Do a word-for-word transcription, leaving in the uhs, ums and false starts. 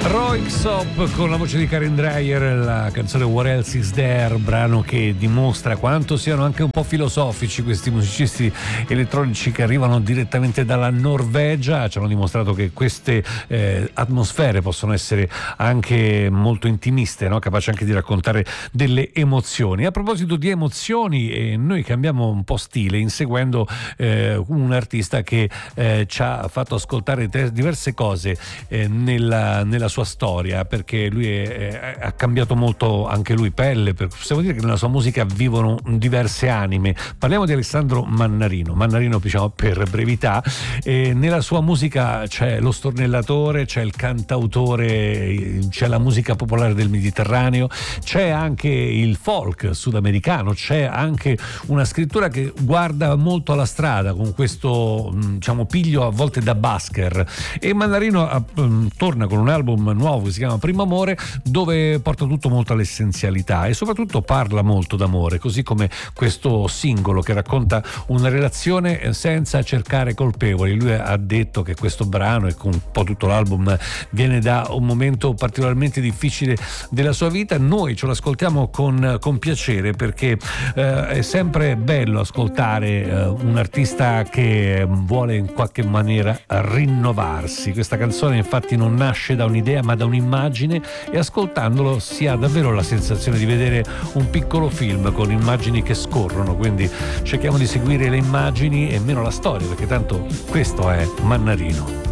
Röyksopp con la voce di Karin Dreyer, la canzone What Else Is There, brano che dimostra quanto siano anche un po' filosofici questi musicisti elettronici che arrivano direttamente dalla Norvegia. Ci hanno dimostrato che queste eh, atmosfere possono essere anche molto intimiste, no? Capaci anche di raccontare delle emozioni. A proposito di emozioni, eh, noi cambiamo un po' stile inseguendo eh, un artista che eh, ci ha fatto ascoltare te- diverse cose eh, nella, nella sua storia, perché lui è, è, ha cambiato molto anche lui pelle, per, possiamo dire che nella sua musica vivono diverse anime. Parliamo di Alessandro Mannarino Mannarino diciamo per brevità. E nella sua musica c'è lo stornellatore, c'è il cantautore, c'è la musica popolare del Mediterraneo, c'è anche il folk sudamericano, c'è anche una scrittura che guarda molto alla strada con questo diciamo piglio a volte da busker. E Mannarino um, torna con un album nuovo che si chiama Primo Amore, dove porta tutto molto all'essenzialità e soprattutto parla molto d'amore, così come questo singolo che racconta una relazione senza cercare colpevoli. Lui ha detto che questo brano e con un po' tutto l'album viene da un momento particolarmente difficile della sua vita. Noi ce l'ascoltiamo con, con piacere, perché eh, è sempre bello ascoltare eh, un artista che vuole in qualche maniera rinnovarsi. Questa canzone infatti non nasce da un'idea ma da un'immagine, e ascoltandolo si ha davvero la sensazione di vedere un piccolo film con immagini che scorrono, quindi cerchiamo di seguire le immagini e meno la storia, perché tanto questo è Mannarino.